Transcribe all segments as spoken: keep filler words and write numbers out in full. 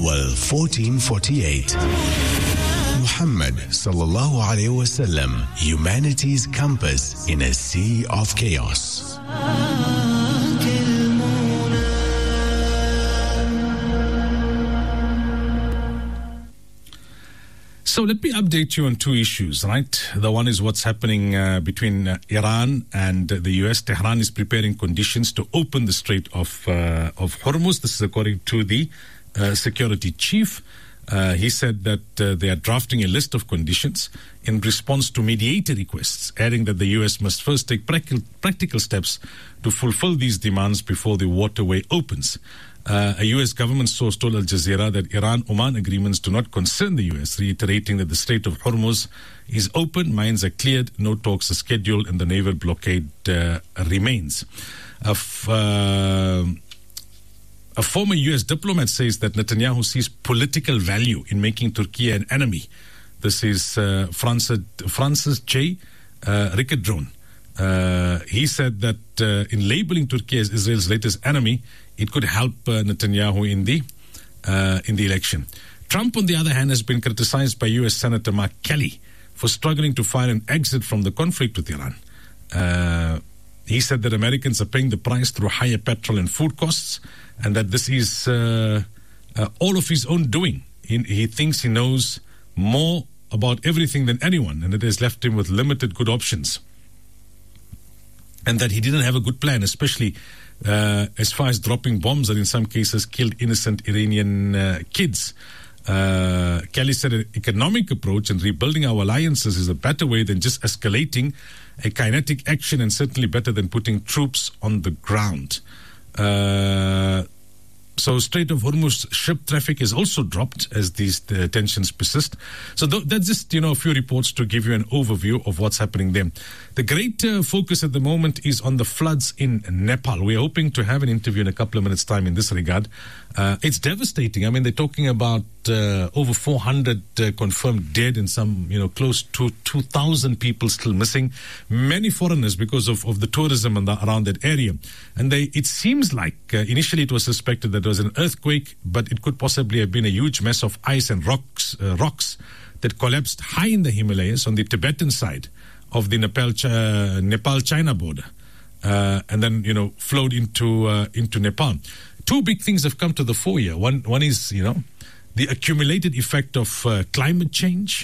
Awal fourteen forty-eight. Muhammad sallallahu alayhi wasallam, humanity's compass in a sea of chaos. So let me update you on two issues, right? The one is what's happening uh, between uh, Iran and uh, the U S. Tehran is preparing conditions to open the Strait of uh, of Hormuz. This is according to the uh, security chief. Uh, he said that uh, they are drafting a list of conditions in response to mediator requests, adding that the U S must first take practical, practical steps to fulfill these demands before the waterway opens. Uh, a U S government source told Al Jazeera that Iran-Oman agreements do not concern the U S, reiterating that the Strait of Hormuz is open, mines are cleared, no talks are scheduled, and the naval blockade uh, remains. Uh, f- uh, A former U S diplomat says that Netanyahu sees political value in making Turkey an enemy. This is uh, Francis, Francis J. Uh, Ricardron. Uh, he said that uh, in labeling Turkey as Israel's latest enemy, it could help uh, Netanyahu in the uh, in the election. Trump, on the other hand, has been criticized by U S Senator Mark Kelly for struggling to find an exit from the conflict with Iran. Uh, he said that Americans are paying the price through higher petrol and food costs, and that this is uh, uh, all of his own doing. He, he thinks he knows more about everything than anyone, and it has left him with limited good options. And that he didn't have a good plan, especially uh, as far as dropping bombs that in some cases killed innocent Iranian uh, kids. Uh, Kelly said an economic approach and rebuilding our alliances is a better way than just escalating a kinetic action, and certainly better than putting troops on the ground. Uh, so Strait of Hormuz ship traffic is also dropped as these uh, tensions persist. So th- that's just, you know, a few reports to give you an overview of what's happening there. The great uh, focus at the moment is on the floods in Nepal. We're hoping to have an interview in a couple of minutes' time in this regard. Uh, it's devastating. I mean, they're talking about uh, over four hundred uh, confirmed dead and some, you know, close to two thousand people still missing. Many foreigners because of, of the tourism and the, around that area. And they, it seems like uh, initially it was suspected that there was an earthquake, but it could possibly have been a huge mess of ice and rocks, uh, rocks that collapsed high in the Himalayas on the Tibetan side of the Nepal, uh, Nepal-China border, uh, and then, you know, flowed into uh, into Nepal. Two big things have come to the fore here. One, one is, you know, the accumulated effect of uh, climate change,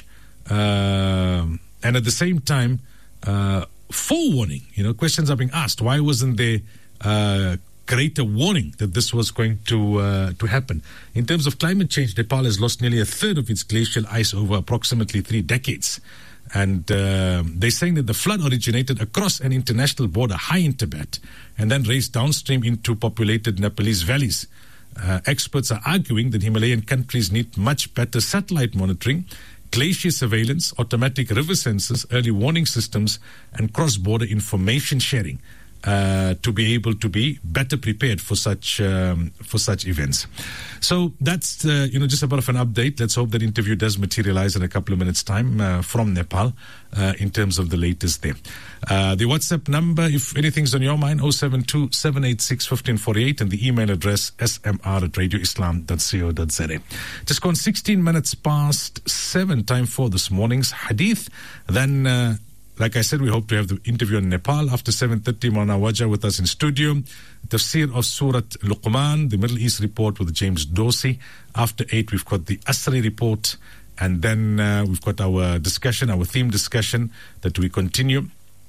uh, and at the same time, uh, forewarning. You know, questions are being asked. Why wasn't there uh, greater warning that this was going to uh, to happen? In terms of climate change, Nepal has lost nearly a third of its glacial ice over approximately three decades. And uh, they're saying that the flood originated across an international border high in Tibet and then raced downstream into populated Nepalese valleys. Uh, experts are arguing that Himalayan countries need much better satellite monitoring, glacier surveillance, automatic river sensors, early warning systems, and cross-border information sharing uh, to be able to be better prepared for such um, for such events. So that's uh, you know just a bit of an update. Let's hope that interview does materialize in a couple of minutes' time uh, from Nepal uh, in terms of the latest there. Uh, the WhatsApp number, if anything's on your mind, oh seven two, seven eight six, one five four eight, and the email address s m r at radio islam dot co dot z a. Just gone sixteen minutes past seven, time for this morning's hadith. Then, uh, like I said, we hope to have the interview in Nepal. After seven thirty, Maulana Wajah with us in studio. Tafsir of Surat Luqman, the Middle East report with James Dorsey. After eight, we've got the Asri report. And then uh, we've got our discussion, our theme discussion that we continue.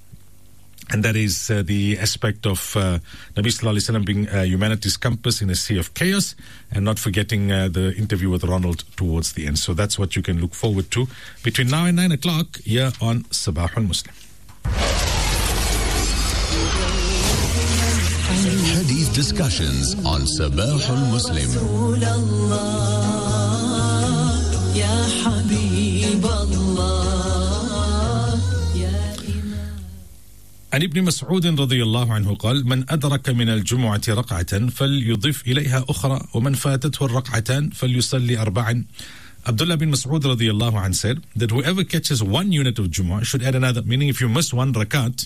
And that is uh, the aspect of uh, Nabi Sallallahu Alaihi Wasallam being uh, humanity's compass in a sea of chaos, and not forgetting uh, the interview with Ronald towards the end. So that's what you can look forward to between now and nine o'clock here on Sabahul Muslim. Hadith discussions on Sabahul Muslim. عن ابن مسعود رضي الله عنه قال من أدرك من الجمعة ركعة فليضيف إليها أخرى ومن فاتته الركعتان فليصلي أربعا. Abdullah bin Mas'ud radiyallahu anhu said that whoever catches one unit of Jumu'ah should add another, meaning if you miss one rakat,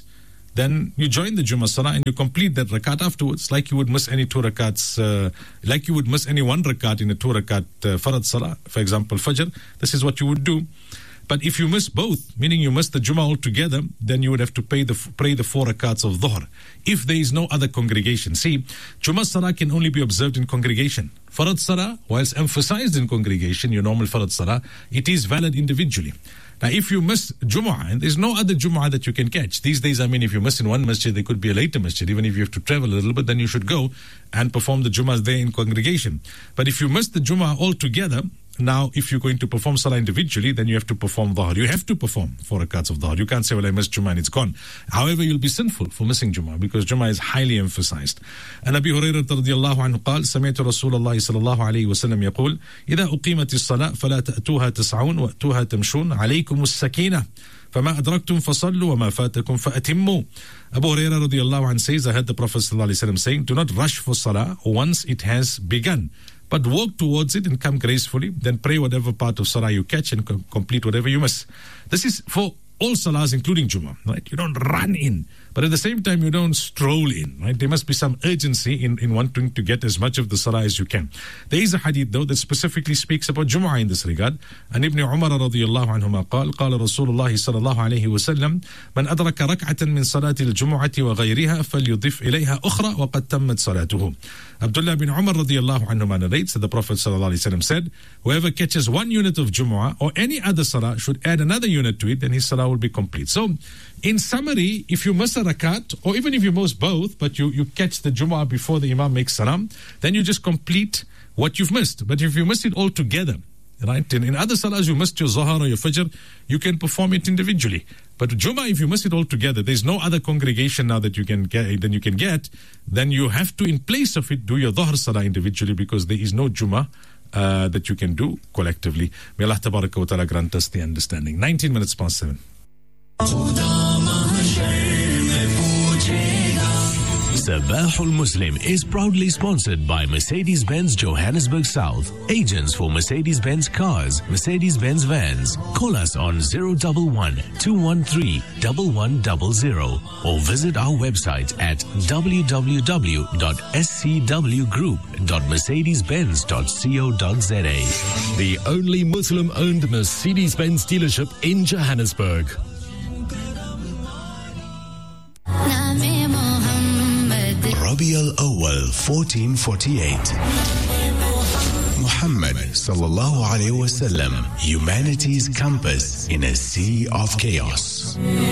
then you join the Jummah Salah and you complete that rakat afterwards, like you would miss any two rakats, uh, like you would miss any one rakat in a two rakat uh, Farad Salah, for example, Fajr. This is what you would do. But if you miss both, meaning you miss the Jummah altogether, then you would have to pay the, pray the four rakats of Dhuhr. If there is no other congregation. See, Jummah Salah can only be observed in congregation. Farad Salah, whilst emphasized in congregation, your normal Farad Salah, it is valid individually. Now, if you miss Jumu'ah, and there's no other Jumu'ah that you can catch. These days, I mean, if you miss in one masjid, there could be a later masjid. Even if you have to travel a little bit, then you should go and perform the Jumu'ahs there in congregation. But if you miss the Jumu'ah altogether, now, if you're going to perform Salah individually, then you have to perform Dhuhr. You have to perform four rakats of Dhuhr. You can't say, well, I missed Jummah and it's gone. However, you'll be sinful for missing Jummah because Jummah is highly emphasized. And Abi Hurairah radiyallahu anhu قال سمعت رسول الله صلى الله عليه وسلم يقول إذا أقيمت الصلاة فلا تأتوها تسعون وأتوها تمشون عليكم السكينة فما أدركتم فصلوا وما فاتكم فأتموا. Abu Hurairah radiyallahu anhu says, I heard the Prophet sallallahu alaihi wasallam saying, do not rush for Salah once it has begun, but walk towards it and come gracefully, then pray whatever part of Salah you catch and com- complete whatever you miss. This is for all Salahs, including Jummah, right? You don't run in, but at the same time, you don't stroll in, right? There must be some urgency in, in wanting to get as much of the Salah as you can. There is a hadith, though, that specifically speaks about Jummah in this regard. And Ibn Umar radiyallahu anhuma قال قال رسول الله صلى الله عليه وسلم من أدرك ركعة من صلاة الجمعة وغيرها فليضيف إليها أخرى وقد تمت صلاته. Abdullah bin Umar radiyallahu anhuma narrates that the Prophet sallallahu alaihi wasallam said, whoever catches one unit of Jumu'ah or any other Salah should add another unit to it, then his Salah will be complete. So, in summary, if you miss a rakat, or even if you miss both, but you, you catch the Jumu'ah before the Imam makes salam, then you just complete what you've missed. But if you miss it all together, right, in, in other Salahs you missed your Zuhr or your Fajr, you can perform it individually. But Jummah, if you miss it all together, there's no other congregation now that you can get, then you can get, then you have to, in place of it, do your Dhuhr Salah individually because there is no Jummah uh, that you can do collectively. May Allah Tabaraka wa Ta'ala grant us the understanding. nineteen minutes past seven. Sabahul Muslim is proudly sponsored by Mercedes-Benz Johannesburg South, agents for Mercedes-Benz cars, Mercedes-Benz vans. Call us on zero one one, two one three, one one zero zero or visit our website at w w w dot s c w group dot mercedes benz dot co dot z a. The only Muslim-owned Mercedes-Benz dealership in Johannesburg. Rabi al-Awwal fourteen forty-eight. Muhammad sallallahu alayhi wa sallam, humanity's compass in a sea of chaos.